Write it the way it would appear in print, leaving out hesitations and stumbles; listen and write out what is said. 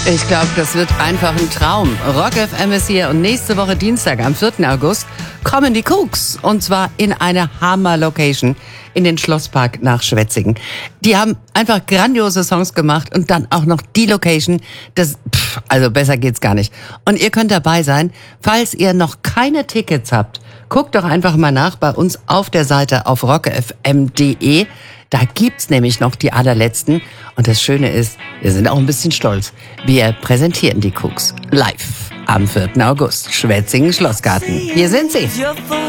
Ich glaube, das wird einfach ein Traum. Rock FM ist hier und nächste Woche Dienstag, am 4. August, kommen die Cooks. Und zwar in eine Hammer-Location in den Schlosspark nach Schwetzingen. Die haben einfach grandiose Songs gemacht und dann auch noch die Location. Also besser geht's gar nicht. Und ihr könnt dabei sein, falls ihr noch keine Tickets habt. Guckt doch einfach mal nach bei uns auf der Seite auf rockfm.de. Da gibt's nämlich noch die allerletzten. Und das Schöne ist, wir sind auch ein bisschen stolz. Wir präsentieren die Cooks live am 4. August. Schwetzingen Schlossgarten. Hier sind sie.